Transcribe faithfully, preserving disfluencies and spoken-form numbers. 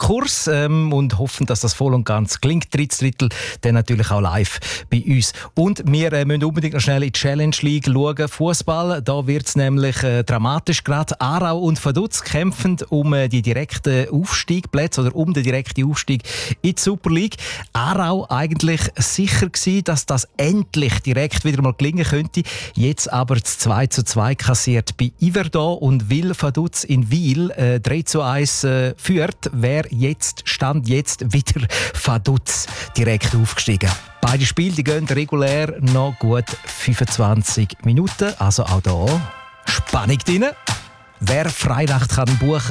Kurs ähm, und hoffen, dass das voll und ganz gelingt. Drittes Drittel dann natürlich auch live bei uns. Und wir äh, müssen unbedingt noch schnell in die Challenge League schauen. Fußball, da wird es nämlich äh, dramatisch gerade. Aarau und Vaduz kämpfen um äh, die direkten Aufstiegsplätze oder um den direkten Aufstieg in die Super League. Aarau eigentlich sicher gewesen, dass das endlich direkt wieder mal gelingen könnte. Jetzt aber das zwei zu zwei kassiert bei Yverdon und weil Vaduz in Wil äh, drei zu eins äh, führt, wäre jetzt, stand jetzt wieder Vaduz direkt aufgestiegen. Beide Spiele die gehen regulär noch gut fünfundzwanzig Minuten. Also auch hier Spannung drin. Wer Freinacht kann buchen